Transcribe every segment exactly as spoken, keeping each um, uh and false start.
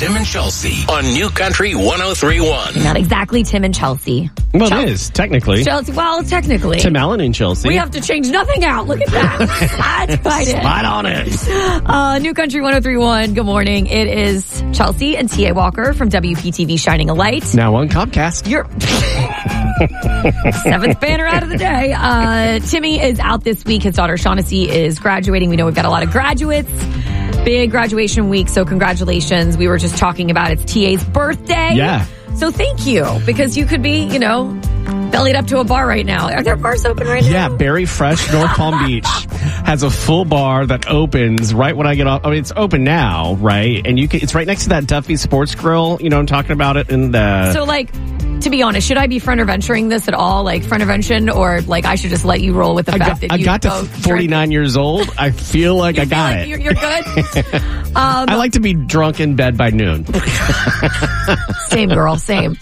Tim and Chelsea on New Country one oh three point one. Not exactly Tim and Chelsea. Well, Chelsea. it is, technically. Chelsea, well, technically. Tim Allen and Chelsea. We have to change nothing out. Look at that. Slide right in. Slide on it. Uh, New Country one oh three point one. Good morning. It is Chelsea and T A Walker from W P T V Shining a Light. Now on Comcast. You're seventh banner out of the day. Uh, Timmy is out this week. His daughter Shaughnessy is graduating. We know we've got a lot of graduates. Big graduation week, so congratulations. We were just talking about it's T A's birthday. Yeah. So thank you, because you could be, you know, bellied up to a bar right now. Are there bars open right now? Yeah, Berry Fresh, North Palm Beach has a full bar that opens right when I get off. I mean, it's open now, right? And you can, it's right next to that Duffy Sports Grill. You know, I'm talking about it in the... So, like, to be honest, should I be front venturing this at all? Like, front vention, or, like, I should just let you roll with the I fact got, that I you got to go forty-nine drink? years old. I feel like You I feel got like it. You're, you're good? um, I like to be drunk in bed by noon. Same, girl, same.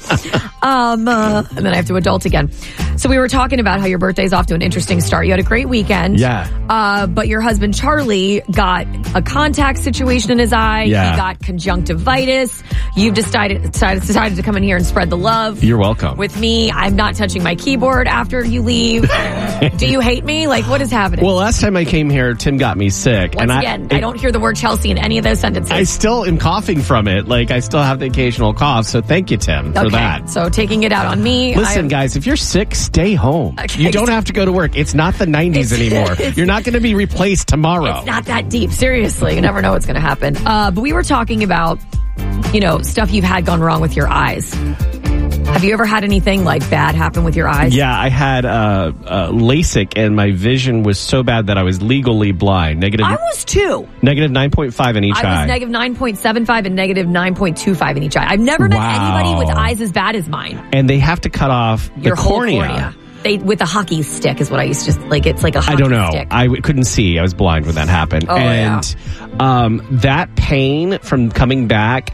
Um, uh, and then I have to adult again. So we were talking about how your birthday's off to an interesting start. You had a great weekend. Yeah. Uh, but your husband, Charlie, got a contact situation in his eye. Yeah. He got conjunctivitis. You've decided, decided, decided to come in here and spread the love. You're welcome. With me, I'm not touching my keyboard after you leave. Do you hate me? Like, what is happening? Well, last time I came here, Tim got me sick. Once and again, I, I don't hear the word Chelsea in any of those sentences. I still am coughing from it. Like, I still have the occasional cough. So thank you, Tim, for okay. that. So taking it out on me. Listen, I, guys, if you're sick, stay home. Okay. You don't have to go to work. It's not the nineties It's- anymore. it's- You're not going to be replaced tomorrow. It's not that deep. Seriously. You never know what's going to happen. Uh, but we were talking about, you know, stuff you've had gone wrong with your eyes. Have you ever had anything like bad happen with your eyes? Yeah, I had uh, uh, LASIK, and my vision was so bad that I was legally blind. Negative, I was too. negative nine point five in each I eye. was negative nine point seven five and negative nine point two five in each eye. I've never met Wow. anybody with eyes as bad as mine. And they have to cut off the Your whole cornea. cornea. They, with a hockey stick is what I used to, like, it's like a hockey I don't know. stick. I w- couldn't see. I was blind when that happened. Oh, and um, that pain from coming back,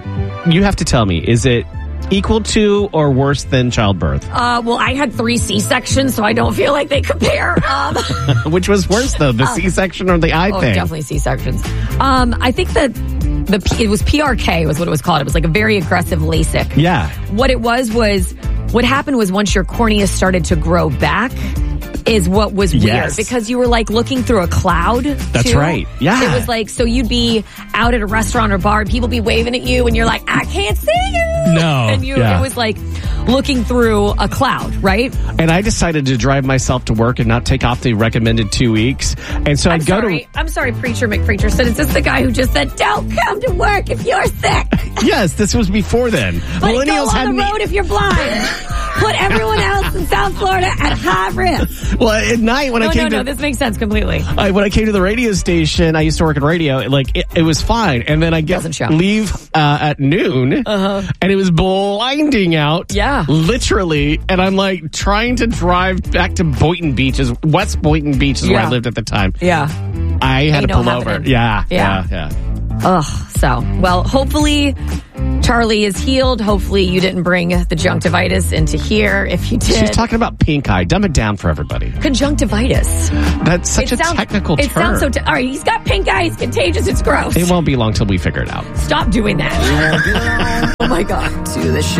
you have to tell me, is it equal to or worse than childbirth? Uh, well, I had three C-sections, so I don't feel like they compare. Um, Which was worse, though, the C-section or the eye oh, thing? definitely C-sections. Um, I think that the it was P R K was what it was called. It was like a very aggressive LASIK. Yeah. What it was was, what happened was once your cornea started to grow back is what was weird, Yes. because you were like looking through a cloud. That's too. right. Yeah. It was like, so you'd be out at a restaurant or bar and people be waving at you and you're like, I can't see you. No. And you, Yeah. it was like looking through a cloud, right? And I decided to drive myself to work and not take off the recommended two weeks. And so I'm I'd go sorry. I'm sorry, Preacher McPreacher said, is this the guy who just said, don't come to work if you're sick? to... Yes, this was before then. But go Millennials on had the me... road if you're blind. Put everyone else in South Florida at high risk. Well, at night when No, I came no, to... no, this makes sense completely. I, when I came to the radio station, I used to work in radio. Like it, it was fine, and then I get Doesn't show. leave uh, at noon, uh-huh. and it was blinding out. Yeah. literally. And I'm like trying to drive back to Boynton Beach, is West Boynton Beach is where Yeah. I lived at the time. Yeah. I had Ain't to no pull over. happening. Yeah, Yeah. yeah, yeah. Ugh. So, well, hopefully Charlie is healed. Hopefully you didn't bring the conjunctivitis into here. If you did. She's talking about pink eye. Dumb it down for everybody. Conjunctivitis. That's such It a sounds- technical It term. sounds so. Te- All right, he's got pink eye. It's contagious. It's gross. It won't be long till we figure it out. Stop doing that. Oh my God. To the show.